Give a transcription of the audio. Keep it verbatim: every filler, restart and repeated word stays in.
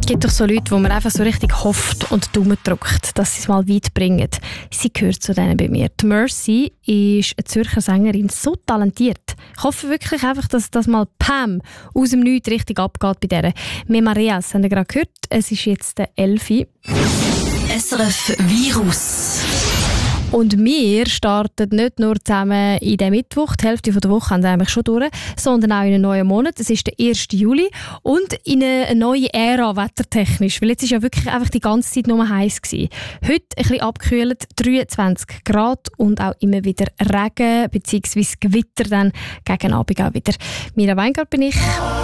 Es gibt doch so Leute, wo man einfach so richtig hofft und Daumen drückt, dass sie es mal weit bringen. Sie gehört zu denen bei mir. Die Mercy ist eine Zürcher Sängerin, so talentiert. Ich hoffe wirklich einfach, dass das mal Pam aus dem Nichts richtig abgeht bei dieser. Me Mareas haben wir gerade gehört. Es ist jetzt der elfte. S R F Virus. Und wir starten nicht nur zusammen in den Mittwoch, die Hälfte der Woche haben wir eigentlich schon durch, sondern auch in einen neuen Monat. Es ist der erste Juli und in eine neue Ära wettertechnisch, weil jetzt ist ja wirklich einfach die ganze Zeit nur heiß gewesen. Heute ein bisschen abgekühlt, dreiundzwanzig Grad und auch immer wieder Regen bzw. Gewitter dann gegen Abend auch wieder. Mira Weingart bin ich.